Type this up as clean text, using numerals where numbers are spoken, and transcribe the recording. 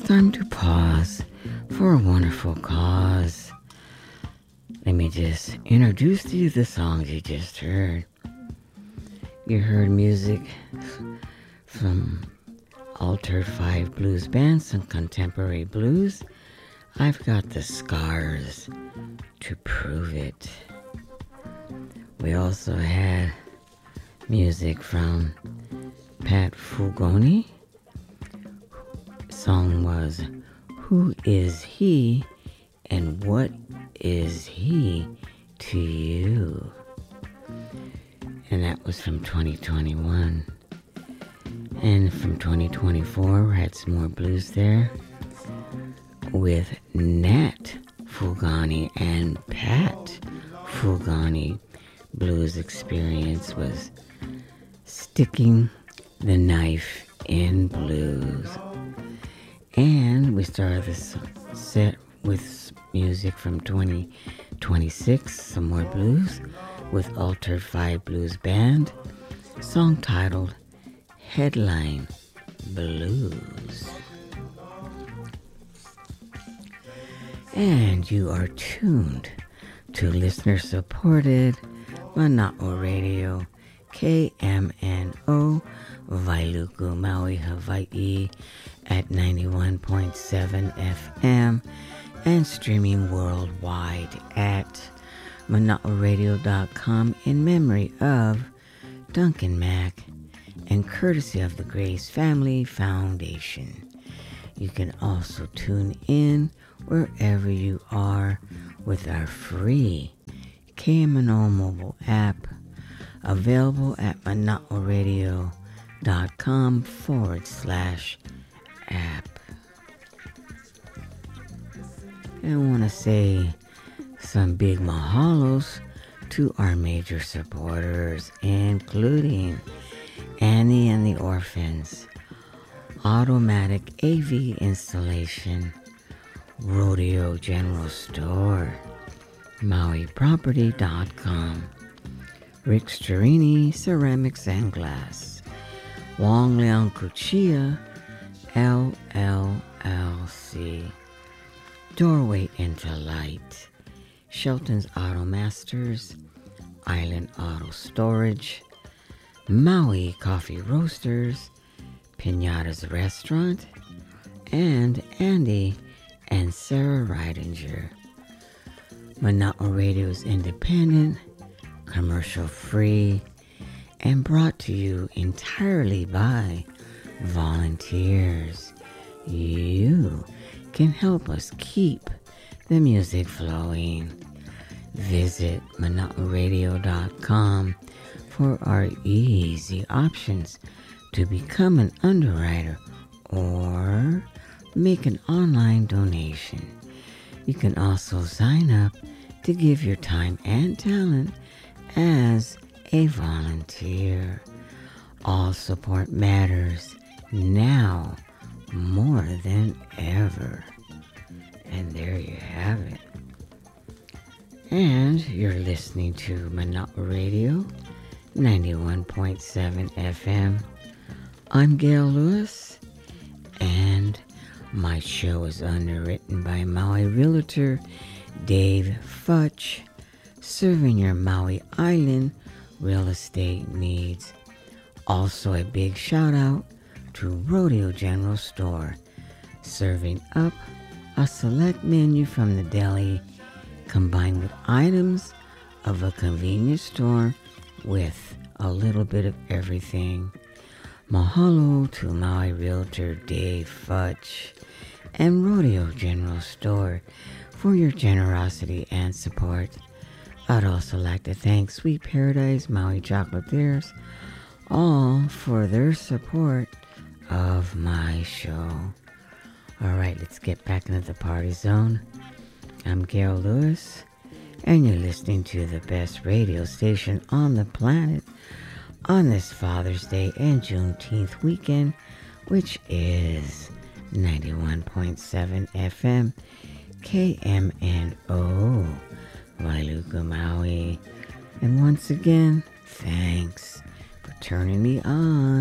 time to pause for a wonderful cause. Let me just introduce to you the songs you just heard. You heard music from Altered 5 Blues Band, some contemporary blues. I've got the scars to prove it. We also had music from Pat Fugoni. Song was Who Is He and What Is He to You? And that was from 2021. And from 2024, we had some more blues there with Nat Fugoni and Pat Fugoni. Blues experience was Sticking the Knife in Blues. And we started this set with music from 2026, some more blues, with Altered 5 Blues Band, song titled Headline Blues. And you are tuned to listener-supported Mana'o Radio, KMNO, Wailuku, Maui, Hawaii, at 91.7 FM, and streaming worldwide at mana'oradio.com in memory of Duncan Mack and courtesy of the Grace Family Foundation. You can also tune in wherever you are with our free KMNO mobile app, available at mana'oradio.com/app. And I want to say some big mahalos to our major supporters, including Annie and the Orphans, Automatic AV Installation, Rodeo General Store, MauiProperty.com, Rick Sterini Ceramics and Glass, Wong Leong Kuchia, LLLC, Doorway into Light, Shelton's Auto Masters, Island Auto Storage, Maui Coffee Roasters, Pinata's Restaurant, and Andy and Sarah Reidinger. Mana'o Radio is independent, commercial-free, and brought to you entirely by volunteers. You can help us keep the music flowing. Visit mana'oradio.com for our easy options to become an underwriter or make an online donation. You can also sign up to give your time and talent as a volunteer. All support matters now more than ever. And there you have it. And you're listening to Mana'o Radio, 91.7 FM. I'm Gail Lewis, and my show is underwritten by Maui Realtor Dave Futch, serving your Maui Island real estate needs. Also a big shout out to Rodeo General Store, serving up a select menu from the deli combined with items of a convenience store with a little bit of everything. Mahalo to Maui Realtor Dave Futch and Rodeo General Store for your generosity and support. I'd also like to thank Sweet Paradise Maui Chocolatiers, all for their support of my show. All right, let's get back into the party zone. I'm Gail Lewis, and you're listening to the best radio station on the planet on this Father's Day and Juneteenth weekend, which is 91.7 FM KMNO, Wailuku, Maui. And once again, thanks for turning me on.